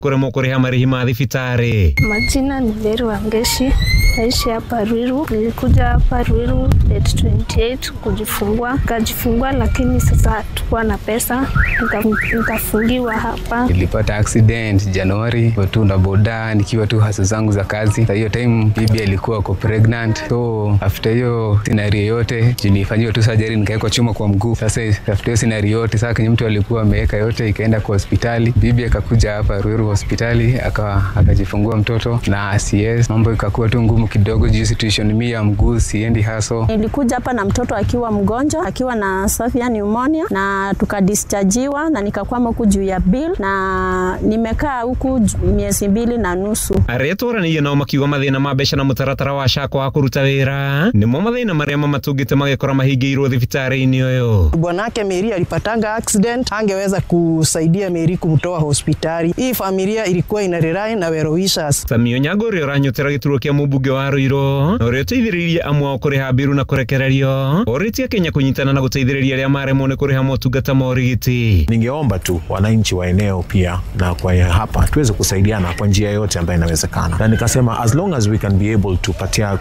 kuremo kuriha marihi ma thibitari. Majina ni Mary Wangeshi, naishi hapa Ruiru. Nilikuja hapa Ruiru date 28 kujifungua, lakini sasa tukua na pesa nikafungiwa hapa. Nilipata accident Januari tu na boda nikiwa tu hasa zangu za kazi. Hiyo time bibi alikuwa pregnant, so after hiyo scenario yote nilifanywa tu surgery, nikawekwa chuma kwa mguu. Sasa after hiyo scenario yote, sasa kwenye mtu alikuwa ameweka yote, ikaenda kwa hospitali. Bibi akakuja hapa Ruiru hospitali akajifungua mtoto na CS. Mambo ikakuwa tu ngumu kidogo juu situation mimi ya mguu siendi haso. Nilikuja hapa na mtoto akiwa mgonjwa, akiwa na severe pneumonia, na tukadischargiwa na nikakwama huku juu ya bill, na nimekaa huku miezi 2.5. Aretoraniye nao makiuga mathina ma mbeca na mutaratara wa SHA kwa kuruta wira nimo mathina maria mamatungite magekora mahingirwo thibitari-ini uyu. Bwanake Mary alipatanga accident, angeweza kusaidia Mary kumtoa hospitali. Hii familia ilikuwa inarelai na Weroishas. Samio Nyago uri uranyotera gituro kia mubunge wa Ruiru uri uteithiririe amwe kuriha biru na kurekererio oritie Kenya kunyitana na guteithiriria aria maremwo ni kuriha motungata ma urigiti. Ningeomba tu wananchi wa eneo pia na kwa hapa tuweze kusaidiana kwa njia yote ambayo inawezekana, na nikasema as long as we can be able to patia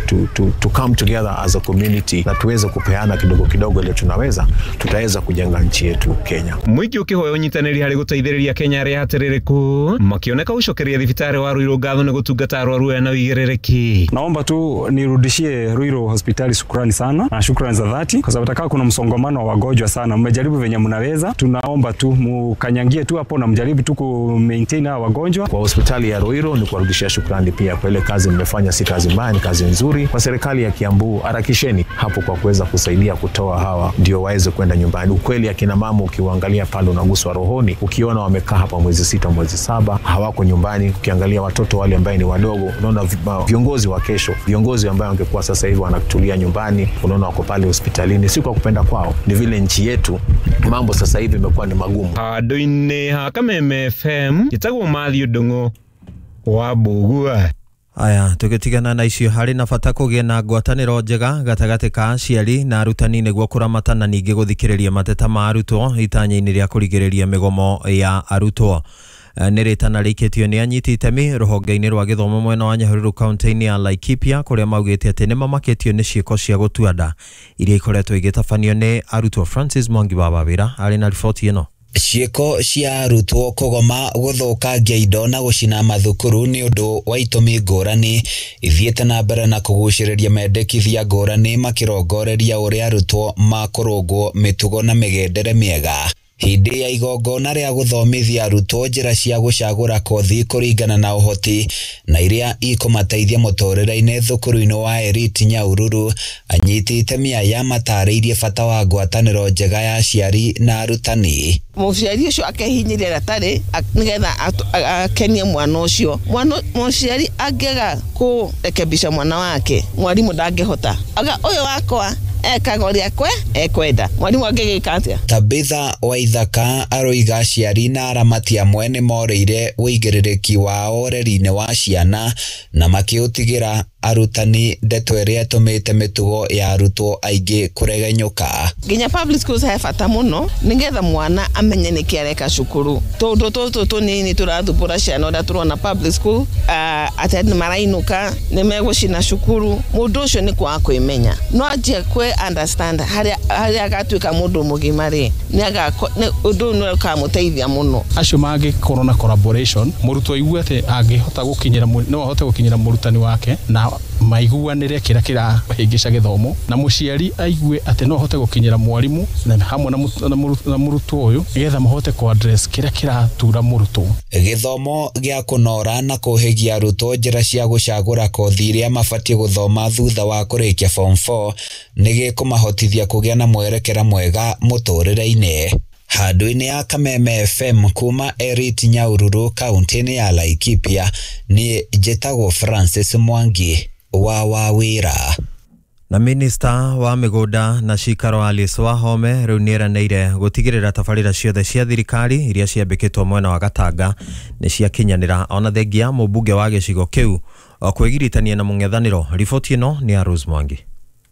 to come together as a community na tuweze kupeana kidogo kidogo ile tunaweza, tutaweza kujenga nchi yetu Kenya. Mwiki ukihoya unyitaniri hari guteithiriria Kenya aria hatiririku makioneka ucokeria thibitari wa Ruiru ngatho ni gutungata arwaru na uigirereki. Naomba tu nirudishie Ruiru hospitali shukrani sana na shukrani za dhati, kwa sababu takao kuna msongamano wa wagonjwa sana. Mmejaribu venye mnaweza, tunaomba tu mkanyangie tu hapo na mjaribu tu ku maintain wagonjwa. Kwa hospitali ya Ruiru ni kurudishia shukrani pia kwa ile kazi mmefanya, si kazi mbaya, ni kazi nzuri. Kwa serikali ya Kiambu, harakisheni hapo kwa kuweza kusaidia kutoa hawa ndio waweze kwenda nyumbani. Ukweli akina mama ukiangalia pale unaguswa rohoni, ukiona wamekaa hapa mwezi 6 mwezi 7 hawako nyumbani. Ukiangalia watoto wale ambao ni wadogo, unaona viongozi wa kesho, viongozi ambao wangekuwa sasa hivi wanatulia nyumbani, unaona wako pale hospitalini, si kwa kupenda kwao, ni vile nchi yetu mambo sasa hivi imekuwa ni magumu. Hadoine Kameme FM gitagwo Matthew Ndungu wa Bugua. Aya, tugitigana na icio hari na bata kugia na ngwataniro njega gatagati ka aciari na arutani niguo kuramata na ningi guthikiriria mateta ma arutwo itanya-ini ria kurigiriria migomo ya arutwo. Neretana riketio ni anyiti itemi ruhonge-ini rwa githomo mwena wa Nyahururu kaunti-ini ya Laikipia kuria maugite ati nimamaketio ni ciiko cia gutuanda iria ikoretwo igitabanio ni arutwo. Francis Mwangi wa Babira ari na riboti ino. Ciiko cia arutwo kugoma guthukangia indo na gucina mathukuru ni undu wa itumi ngurani ithiete na mbere na kuguciriria mendekithia ngurani makirongoreria uria arutwo makurungwo mitugo na migendere miega. Hindi ya igongona ria guthomithia arutwo njira cia gucagura kothi kuringana na uhoti na iria ikumateithia muturire-ini thukuru-ini wa Elite Nyahururu, anyiti itemi aya matariirie bata wa ngwataniro njega ya aciari na arutani. Muciari ucio akehinyiria ratari nigetha akenie mwana ucio. Muciari angega kurekebisha mwana wake, mwalimu ndangehota. Aga uyu wakwa ekagoria kwe ekwenda mwalimu angegika atia. Tabitha Waithaka aroiga aciari na aramati amwe ni moreire uigiririki wao ureri-ini wa ciana na makiutigira arutani ndeto iria tumite mitugo ya arutwo aingi kuregenyuka. Nginya public schools he bata muno nigetha mwana amenye niki areka cukuru. Toto nini turathumbura ciana uria turona public school ati ni marainuka ni megucina cukuru. Mundu ucio ni kwa kwimenya no ajie kwe understand haria agatuika mundu mugima ri ni undu no kamuteithia muno. Acio magi corona collaboration murutwo iguate angihota gukinyira no ahote gukinyira murutani wake na maiguanire kira hingisha githomo na muciari aigue ati no ahote gukinyira mwalimu na hamwe na murutwo uyu nigetha mahote ku address kira tura murutwo. Githomo gia kunora na kuhigia arutwo njira cia gucagura kothi iria mabatie guthoma thutha wa kurikia form 4 nigi kumahotithia kugia na mwerekera mwega muturire-ini. Handu-ini ya Kameme FM kuma Elite Nyahururu kaunti-ini ya Laikipia ni njitagwo Francis Mwangi wa Wawira. Na minista wa migunda na cikaro Alice Wahome riu nieranire gutigirira tabarira ciothe cia thirikari iria ciambikitwo mwena wa Gatanga ni cia kinyanira ona thengia mubunge wa gicigo kiu kwegiritania na mung'ethaniro. Riboti ino ni ya Rose Mwangi.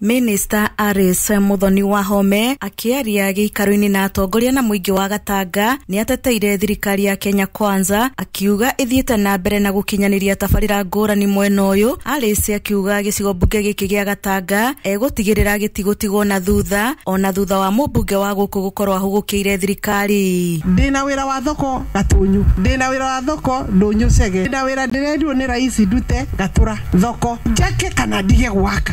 Minister Aris Muthoni Wahome akiaria giikaroini na atongoria na muingi wa Gatanga ni ateteire thirikari ya Kenya Kwanza akiuga ithiete na mbere na gukinyaniria tabarira ngurani mwena uyu. Aris akiuga gicigo mbunge giki gia Gatanga egutigirira gitigotigwo na thutha ona thutha wa mubunge wa guku gukorwo ahugukiire thirikari. Ndina wira wa thoko Gatunyu, ndina wira wa thoko Ndunyu Cege, ndina wira ndirendio ni rais Ndute Gatura thoko njake kana ndige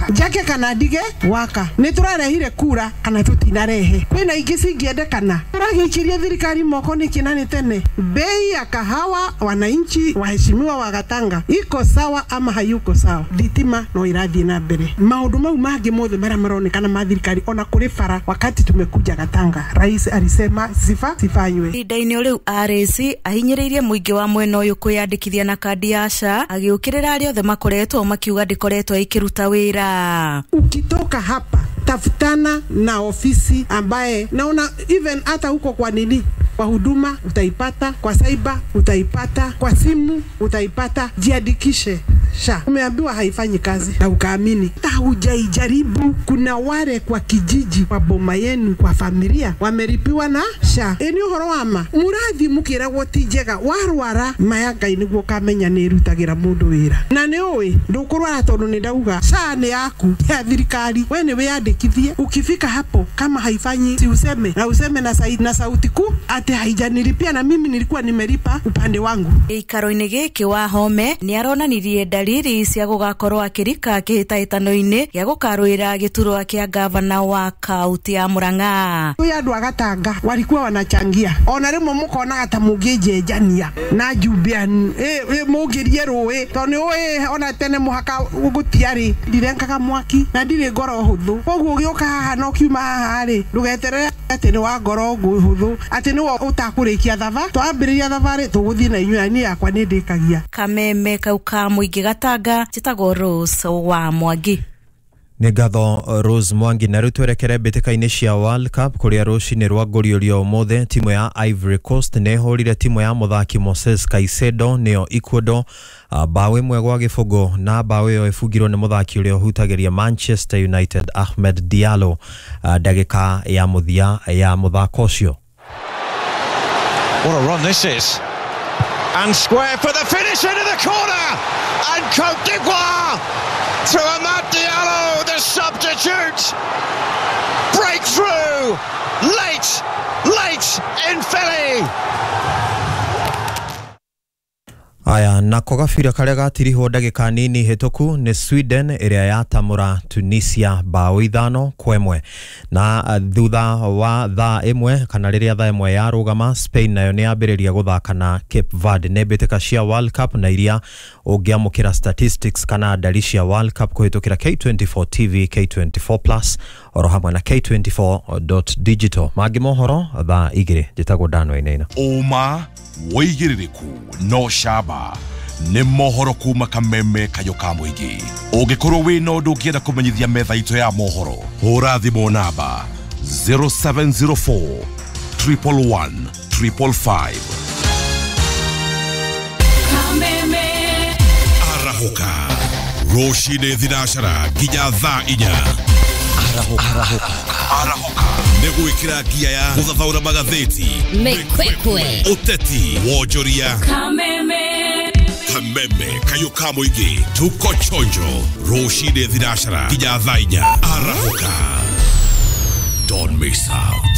waka ni turarehire kura kana tutinarehe kwina ingi cingiendekana turagikirie thirikari moko ni kinani tene. Bei ya kahawa wananchi waheshimiwa wa Gatanga iko sawa ama hayuko sawa? Thitima no irathie na mbere. Maundu mau mangi mothe mara maronekana ma thirikari ona kuri fara wakati tumekuja Gatanga rais alisema sifanywe. Idaini riu Aris ahinyiririe muingi wa mwena uyu kwiyandikithia na kandi ya SHA agiukirira ari othe makoretwo makiuga ndikoretwo ikiruta wira. Ukitoka hapa tafutana na ofisi ambaye naona even hata huko kwa nini kwa huduma utaipata, kwa cyber utaipata, kwa simu utaipata. Jiandikishe SHA. Umeambiwa haifanyi kazi na ukaamini, hata hujaijaribu. Kuna wale kwa kijiji, kwa boma yenu, kwa familia wameripiwa na SHA. Eni uhoro wama murathi mukiragwo ti njega warwara mayanga niguo kamenya ni rutagira mundu wira na ni uwi ndukurwara tondu ni ndauga SHA ni yaku ya thirikari. We ni wiyandikithie, ukifika hapo kama haifanyi si useme na sauti kuu ati haijanilipia na mimi nilikuwa nimelipa upande wangu. Ikaroini giki Wahome ni aronanirie dalili cia gugakorwo akirika kihitahitano-ini gia gukarwira giturwa kia gavana wa kaunti ya Murang'a. Huyu andu a Gatanga walikuwa wanachangia ona rimwe mukona ata mungijenjania na Jubian mugirie ruwe tondu ona tene muhaka gutiari ndirenkaga mwaki na ndire ngoro huthu koguo gioka haha no kiuma haha ri ndugeterere ati ni wa ngoro huthu ati ni utakurikia thava twambiriria thavari tuguthie na inyuani yakwa ni ndikagia. Kameme kauka muingi Gatanga chitagwo Rose wa Mwangi. Nĩ ngatho Rose Mwangi. Na rĩu twerekere mbĩtĩka-inĩ cia World Cup kũrĩa rũcinĩ rwa ngũriũrio ũmũthĩ timu ya Ivory Coast nĩ ĩhũrire timu ya mũthaki Moses Caicedo nĩyo Ecuador bao ĩmwe gwa gĩbũgũ, na bao ĩyo ĩbungirwo nĩ mũthaki ũrĩa ũhutagĩria Manchester United Ahmed Diallo ndagĩka ya mũthia ya mũthako ũcio. What a run this is. And square for the finish into the corner. And Côte d'Ivoire to Ahmed Diallo, the substitute. Breakthrough. Late in Philly. Aya, nako gabira karĩa gatirihwo ndagĩka nini hĩtũku nĩ Sweden ĩrĩa yatamũra Tunisia bao 5-1, na thutha wa thaa ĩmwe kana rĩrĩa thaa ĩmwe yarũgama Spain nayo nĩ yambĩrĩria gũthaka na Cape Verde. Nĩ mbĩtĩka cia World Cup na iria ũngĩamũkĩra statistics kana ndari cia World Cup kũhĩtũkĩra K24 TV, K24 Plus oro hamwe na K24.digital. Mangĩ mohoro thaa 2 njĩtagwo Dano Inaina. Uma woigĩrĩrĩku no shaba nĩ mohoro kuma Kameme kayo ka mũingĩ. Ũngĩkorwo wĩna ũndũ ũngĩenda kũmenyithia metha itũ ya mohoro, hũra thimũ namba 0704 111 555. Kameme arahuka rũcinĩ thinacara nginya thaa 4. Arahuka negwĩkĩra ngia ya gũthathaũra magathĩti, Mĩkwekwe, ũteti, wonjoria. Kameme kayo ka mũingĩ, tuko chonjo rũcinĩ thinacara nginya thaa 4. Arahuka, don't miss out.